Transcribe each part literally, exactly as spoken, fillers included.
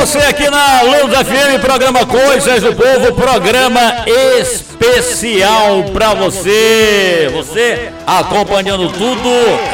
você aqui na Lemos F M, programa Coisas do Povo, programa especial pra você. Você acompanhando tudo.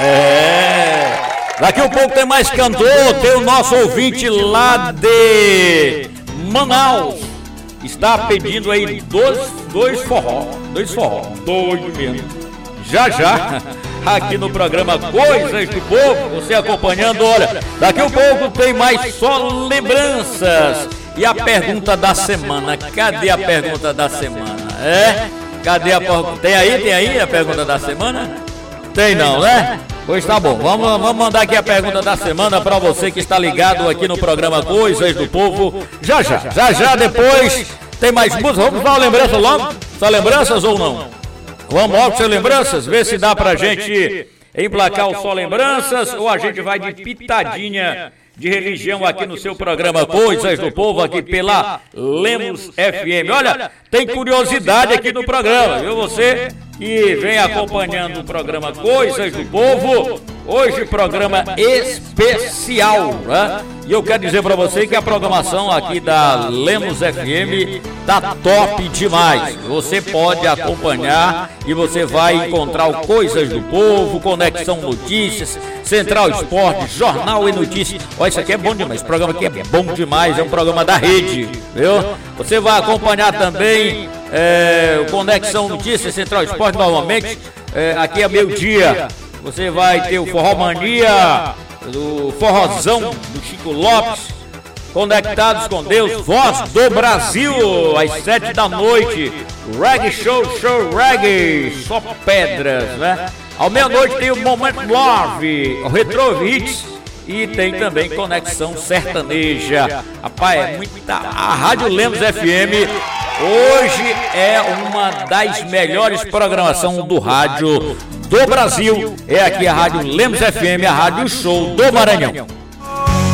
É. Daqui a pouco tem mais cantor, tem o nosso ouvinte lá de Manaus. Está pedindo aí dois, dois forró, dois forró, doido mesmo. Já, já. Aqui no programa Coisas do Povo, você acompanhando, olha, daqui a pouco tem mais só lembranças. E a pergunta da semana, cadê a pergunta da semana? É? Cadê a tem aí, tem aí a pergunta da semana? Tem não, né? Pois tá bom, vamos, vamos mandar aqui a pergunta da semana para você que está ligado aqui no programa Coisas do Povo. Já, já, já, já, depois tem mais música, vamos dar uma lembrança logo? Só lembranças ou não? Vamos logo sem lembranças, ver se dá pra gente emplacar o Só Lembranças ou a gente vai de pitadinha de religião aqui no seu programa Coisas do Povo, aqui pela Lemos F M. Olha, tem curiosidade aqui no programa, viu? Você que vem acompanhando o programa Coisas do Povo, hoje programa especial, né? E eu quero dizer para você que a programação aqui da Lemos F M tá top demais. Você pode acompanhar e você vai encontrar o Coisas do Povo, Conexão Notícias, Central Esporte, Jornal e Notícias. Olha, isso aqui é bom demais, esse programa aqui é bom demais, é um programa da rede, viu? Você vai acompanhar também é, o Conexão Notícias, Central Esporte, novamente, é, aqui é meio-dia. Você vai ter o Forró Mania, do Forrozão do Chico Lopes, Conectados com Deus, Voz do Brasil, às sete da noite, Reggae Show, Show Reggae, só pedras, né? Ao meia-noite tem o Moment Love, o Retro Hits e tem também Conexão Sertaneja. Rapaz, é muita. A Rádio Lemos F M hoje é uma das melhores programações do rádio do Brasil. É aqui a Rádio Lemos F M, a Rádio Show do Maranhão.